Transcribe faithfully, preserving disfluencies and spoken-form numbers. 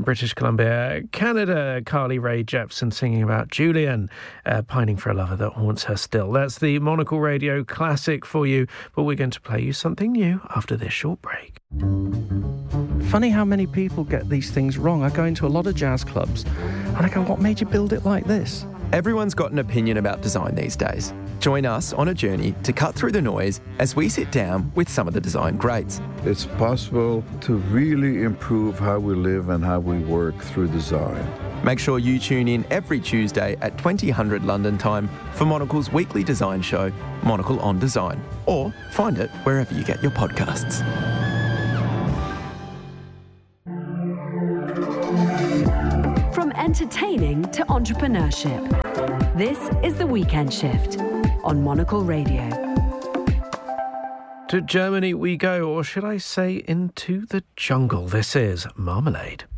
British Columbia, Canada. Carly Rae Jepsen singing about Julian, uh, pining for a lover that haunts her still. That's the Monocle Radio classic for you, but we're going to play you something new after this short break. Funny how many people get these things wrong. I go into a lot of jazz clubs and I go, what made you build it like this? Everyone's got an opinion about design these days. Join us on a journey to cut through the noise as we sit down with some of the design greats. It's possible to really improve how we live and how we work through design. Make sure you tune in every Tuesday at twenty hundred London time for Monocle's weekly design show, Monocle on Design, or find it wherever you get your podcasts. From entertaining to entrepreneurship, this is The Weekend Shift on Monocle Radio. To Germany we go, or should I say into the jungle. This is Marmalade.